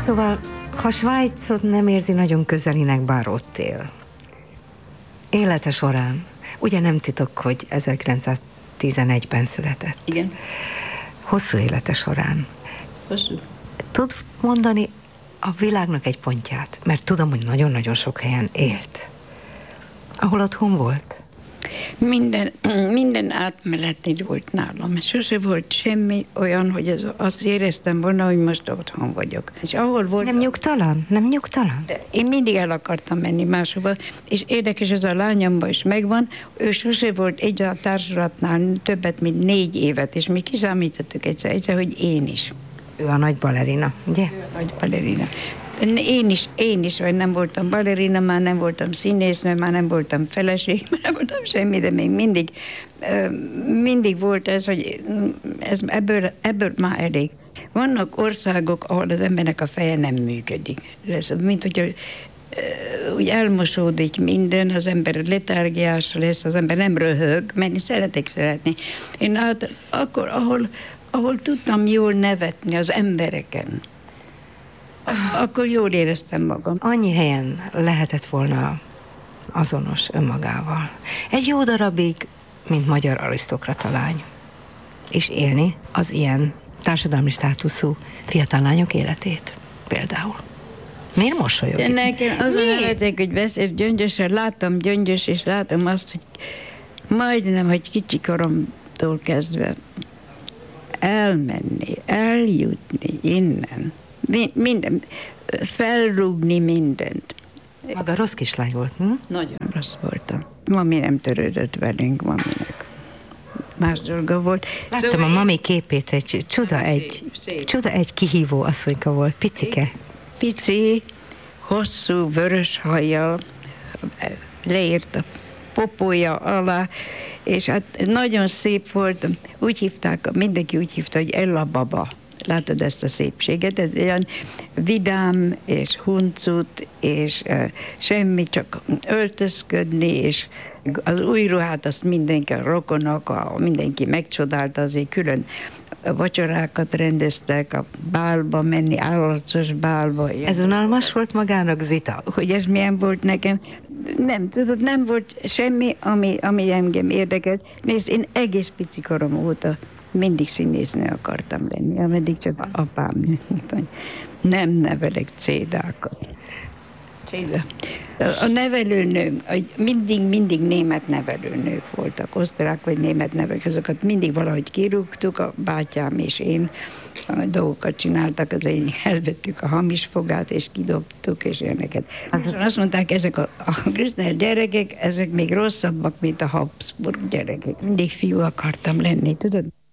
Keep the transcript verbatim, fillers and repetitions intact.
Szóval, ha Svájcot nem érzi nagyon közelinek, bár ott él, élete során, ugye nem titok, hogy ezerkilencszáztizenegyben született. Igen. Hosszú élete során. Hosszú. Tud mondani a világnak egy pontját? Mert tudom, hogy nagyon-nagyon sok helyen élt. Ahol otthon volt? Minden, minden átmeneti volt nálam. Sose volt semmi olyan, hogy ez, azt éreztem volna, hogy most otthon vagyok. És ahol volt... Nem nyugtalan? Nem nyugtalan? De én mindig el akartam menni máshova, és érdekes, ez a lányomban is megvan, ő sose volt egy a társulatnál többet, mint négy évet, és mi kiszámítottuk egyszer, egyszer, hogy én is. Ő a nagy balerina, ugye? Ő a nagy balerina. Én is, én is, vagy nem voltam balerina, már nem voltam színésznő, már nem voltam feleség, már nem voltam semmi, de még mindig, mindig volt ez, hogy ez, ebből, ebből már elég. Vannak országok, ahol az embernek a feje nem működik. Ez, mint hogy úgy elmosódik minden, az ember letárgiás lesz, az ember nem röhög, mert én szeretek szeretni. Én át, akkor, ahol, ahol tudtam jól nevetni az embereken, akkor jól éreztem magam. Annyi helyen lehetett volna azonos önmagával. Egy jó darabig, mint magyar arisztokrata lány. És élni az ilyen társadalmi státuszú fiatal lányok életét például. Miért mosolyog? De nekem azon nevetek, hogy beszél Gyöngyösről, látom Gyöngyös, és látom azt, hogy majdnem, hogy kicsikoromtól kezdve elmenni, eljutni innen. Minden, felrúgni mindent. Maga rossz kislány volt, hm? Nagyon rossz voltam. Mami nem törődött velünk, maminek más dolga volt. Láttam szóval a mami képét, egy csuda, egy, szép. csuda egy kihívó asszonyka volt, picike. Pici, hosszú, vörös hajjal, leért a popója alá, és hát nagyon szép volt, úgy hívták, mindenki úgy hívta, hogy Ella baba. Látod ezt a szépséget, ez olyan vidám és huncut, és uh, semmi, csak öltözködni, és az új ruhát azt mindenki, a rokonok, a, mindenki megcsodálta, azért külön vacsorákat rendeztek, a bálba menni, állatos bálba. Ez unalmas volt magának, Zita? Hogy ez milyen volt nekem? Nem, tudod, nem volt semmi, ami, ami engem érdekelt. Nézd, én egész pici korom óta mindig színésznő akartam lenni, ameddig csak apám nem nevelek cédákat. Céda. A nevelőnőm, mindig, mindig német nevelőnők voltak, osztrák vagy német nevelők, azokat mindig valahogy kirúgtuk, a bátyám és én a dolgokat csináltak, az én elvettük a hamis fogát, és kidobtuk, és ilyeneket. Aztán azt mondták, ezek a, a Krishner gyerekek, ezek még rosszabbak, mint a Habsburg gyerekek. Mindig fiú akartam lenni, tudod?